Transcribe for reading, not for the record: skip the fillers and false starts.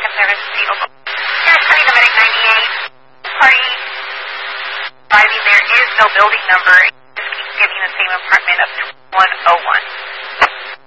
Second Service, the Oklahoma. Yeah, studying the Medic 98. Party driving there is no building number. It just keeps giving the same apartment of 2101.